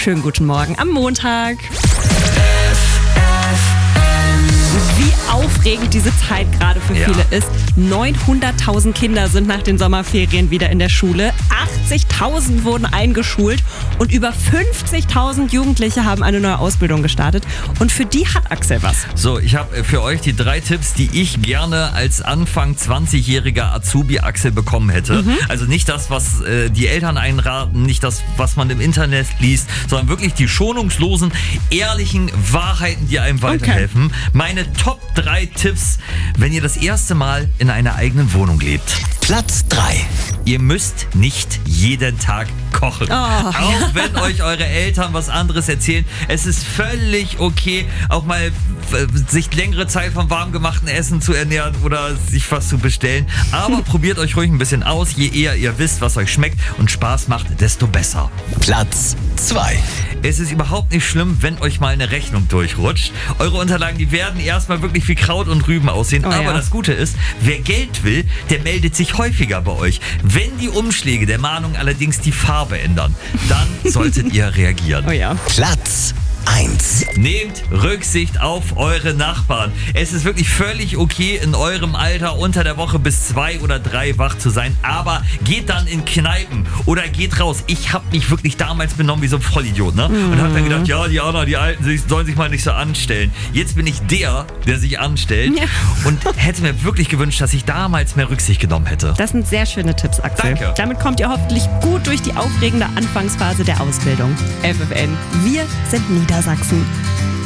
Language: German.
schönen guten Morgen am Montag. Wie aufregend diese Zeit gerade für viele ist. 900.000 Kinder sind nach den Sommerferien wieder in der Schule. 80.000 wurden eingeschult und über 50.000 Jugendliche haben eine neue Ausbildung gestartet. Und für die hat Axel was. So, ich habe für euch die 3 Tipps, die ich gerne als Anfang 20-jähriger Azubi Axel bekommen hätte. Also nicht das, was die Eltern einraten, nicht das, was man im Internet liest, sondern wirklich die schonungslosen, ehrlichen Wahrheiten, die einem weiterhelfen. Meine Top 3 Tipps, wenn ihr das erste Mal in einer eigenen Wohnung lebt. Platz 3. Ihr müsst nicht jeden Tag kochen. Auch wenn euch eure Eltern was anderes erzählen. Es ist völlig okay, auch mal sich längere Zeit vom warm gemachten Essen zu ernähren oder sich was zu bestellen. Aber probiert euch ruhig ein bisschen aus. Je eher ihr wisst, was euch schmeckt und Spaß macht, desto besser. Platz 2. Es ist überhaupt nicht schlimm, wenn euch mal eine Rechnung durchrutscht. Eure Unterlagen, die werden erstmal wirklich wie Kraut und Rüben aussehen. Aber das Gute ist, wer Geld will, der meldet sich häufiger bei euch. Wenn die Umschläge der Mahnung allerdings die Farbe ändern, dann solltet ihr reagieren. Platz 1. Nehmt Rücksicht auf eure Nachbarn. Es ist wirklich völlig okay, in eurem Alter unter der Woche bis 2 oder 3 wach zu sein, aber geht dann in Kneipen oder geht raus. Ich habe mich wirklich damals benommen wie so ein Vollidiot, ne? Und habe dann gedacht, ja, die Anna, die Alten sollen sich mal nicht so anstellen. Jetzt bin ich der sich anstellt und hätte mir wirklich gewünscht, dass ich damals mehr Rücksicht genommen hätte. Das sind sehr schöne Tipps, Axel. Danke. Damit kommt ihr hoffentlich gut durch die aufregende Anfangsphase der Ausbildung. FFN, wir sind Niedersachsen.